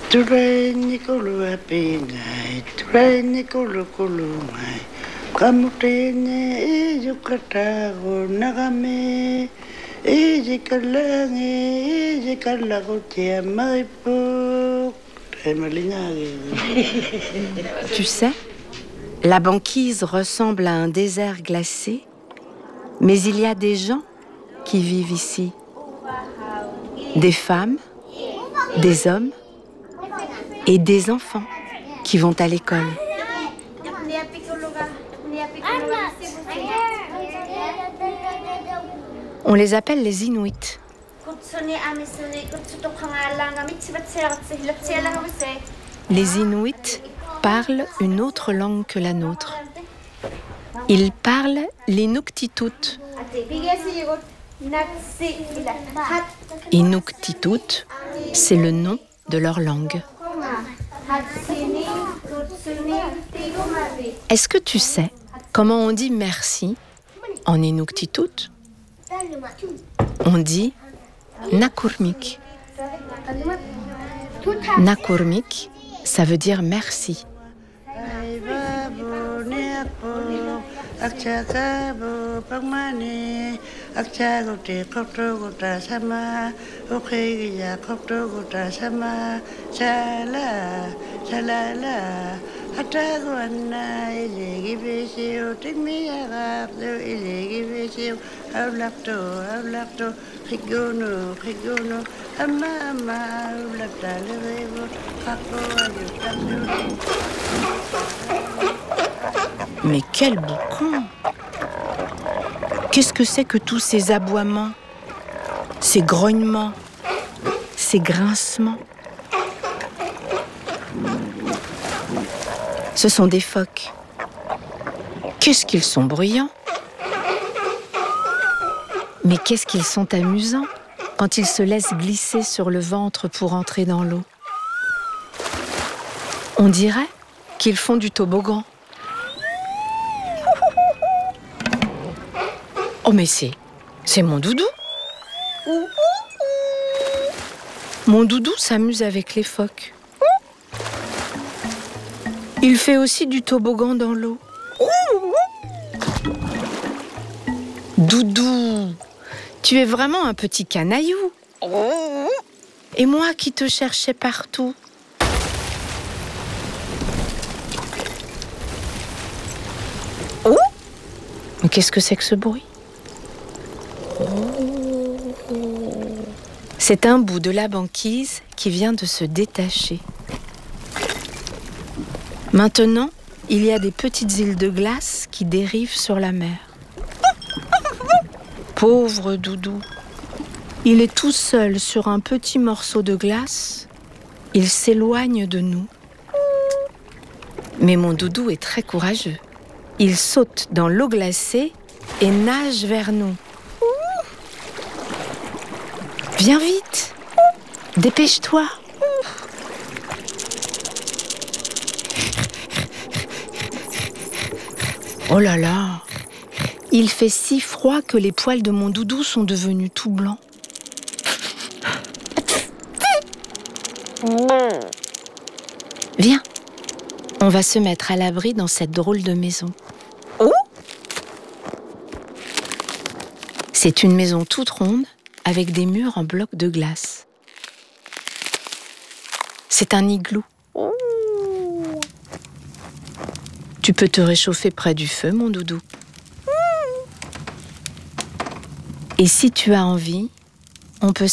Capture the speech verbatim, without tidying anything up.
Turai nikolo apingai, turai nikolo kolumai. Kamutene e yukatago nagame, e jikalange, e jikalago tia maipo. Tu sais, la banquise ressemble à un désert glacé, mais il y a des gens qui vivent ici. Des femmes, des hommes et des enfants qui vont à l'école. On les appelle les Inuits. Les Inuits parlent une autre langue que la nôtre. Ils parlent l'Inuktitut. Inuktitut, c'est le nom de leur langue. Est-ce que tu sais comment on dit merci en Inuktitut? On dit nakurmik. Nakurmik, ça veut dire merci. Mais quel boucan! Qu'est-ce que c'est que tous ces aboiements, ces grognements, ces grincements? Ce sont des phoques. Qu'est-ce qu'ils sont bruyants! Mais qu'est-ce qu'ils sont amusants quand ils se laissent glisser sur le ventre pour entrer dans l'eau. On dirait qu'ils font du toboggan. Oh mais c'est, c'est mon doudou. Mon doudou s'amuse avec les phoques. Il fait aussi du toboggan dans l'eau. Doudou, tu es vraiment un petit canaillou. Et moi qui te cherchais partout. Qu'est-ce que c'est que ce bruit? C'est un bout de la banquise qui vient de se détacher. Maintenant, il y a des petites îles de glace qui dérivent sur la mer. Pauvre Doudou, il est tout seul sur un petit morceau de glace. Il s'éloigne de nous. Mais mon Doudou est très courageux. Il saute dans l'eau glacée et nage vers nous. Viens vite, dépêche-toi. Oh là là, il fait si froid que les poils de mon Doudou sont devenus tout blancs. Viens, on va se mettre à l'abri dans cette drôle de maison. C'est une maison toute ronde avec des murs en blocs de glace. C'est un igloo. Tu peux te réchauffer près du feu, mon Doudou. Et si tu as envie, on peut